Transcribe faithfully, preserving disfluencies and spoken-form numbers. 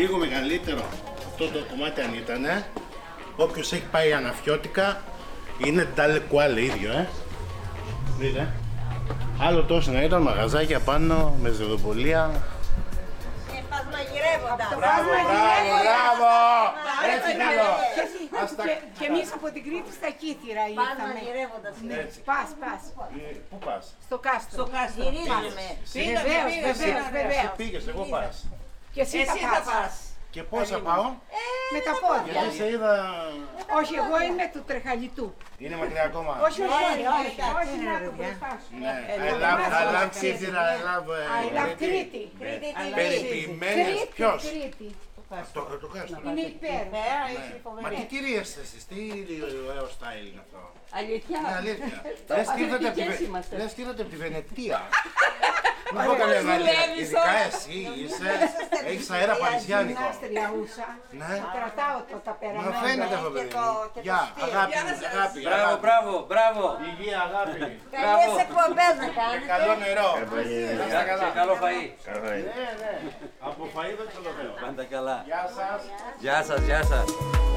λίγο μεγαλύτερο αυτό το κομμάτι αν ήτανε. Όποιος έχει πάει αναφιώτικα είναι ταλεκουάλε ίδιο, ε. Δείτε. Άλλο τόσο να ήταν μαγαζάκια πάνω με ζεδοπολία. Πας μαγειρεύοντας. Μπράβο, μπράβο, μπράβο! Έτσι καλό. Και εμείς από την Κρήτη στα Κύθυρα Πας ήρθαμε. μαγειρεύοντας. Πας, πας. Πού πας? Στο κάστρο. Στο κάστρο. Γυρίζουμε. Βεβαίως, βεβαίως, Εσύ βεβαίως. πήγες, εγώ πας. Και εσύ Εσύ θα θα πας. πας. Και πώς θα πάω? Με τα πόδια. Γιατί σε είδα... Όχι, εγώ είμαι του Τρεχαλιτού. Είναι μακριά ακόμα. Όχι, όχι, όχι, όχι, να το μπροστάσω. Ναι, I love, I love Κύθυρα, I love... I love Κρήτη. Κρήτη τι Περιποιημένες, Κρήτη, ποιος? Κρήτη. Το, το κάστρο. Είναι υπέροχο. Πέρα, είσαι Μα τι φοβερή. κυρίες εσείς, τι ωραίο style είναι αυτό. Αλήθεια. Είναι αλήθεια. Το Λες τι ήρθατε απ' τη αθλητικές Βε- είμαστε. λες τι ήρθατε απ' τη Βενετία. Μην πω καμία μαλία. δουλεύεις Ειδικά όλα. εσύ είσαι, έχεις αέρα παρισιάνικο. Γυμνάστρια ούσα. Ναι. Κρατάω το τα Μα περαμένα. φαίνεται αυτό παιδί. το- και το Γεια, στυλ. αγάπη μου, αγάπη. Μπράβο, αγάπη. μπράβο, μπράβο. Υγεία, αγάπη. Καλές εκπομπές να Και κάνετε. καλό νερό. Να είστε Και καλά. καλό φαΐ. Ναι, ναι. Από φαΐ δεν το λέω. Πάντα καλά. Γεια σας. Γεια σας, γεια σας.